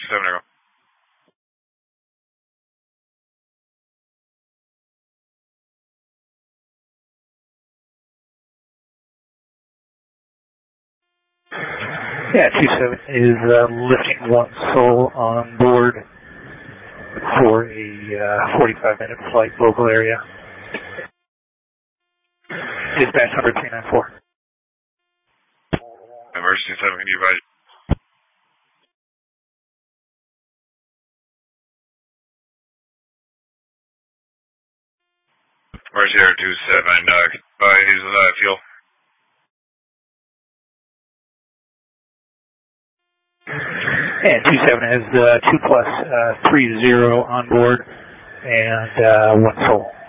27 Echo. Yeah, 27 is lifting one soul on board for a 45-minute flight local area. Dispatch number 394. Emergency 7, can you advise? Emergency Air 27, he's fuel. And 27 has 2 plus 30 on board and one soul.